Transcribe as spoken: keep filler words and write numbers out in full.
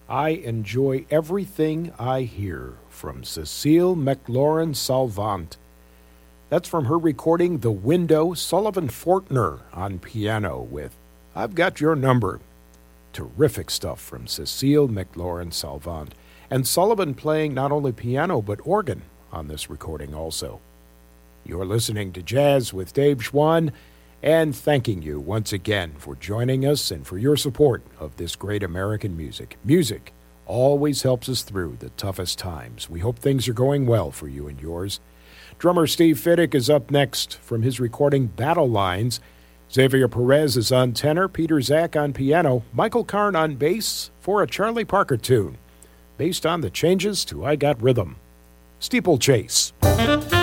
I enjoy everything I hear from Cecile McLaurin-Salvant. That's from her recording The Window, Sullivan Fortner on piano with I've Got Your Number. Terrific stuff from Cecile McLaurin-Salvant. And Sullivan playing not only piano but organ on this recording also. You're listening to Jazz with Dave Schwann, and thanking you once again for joining us and for your support of this great American music. Music always helps us through the toughest times. We hope things are going well for you and yours. Drummer Steve Fiddick is up next from his recording Battle Lines. Xavier Perez is on tenor, Peter Zach on piano, Michael Karn on bass for a Charlie Parker tune, based on the changes to I Got Rhythm. Steeplechase.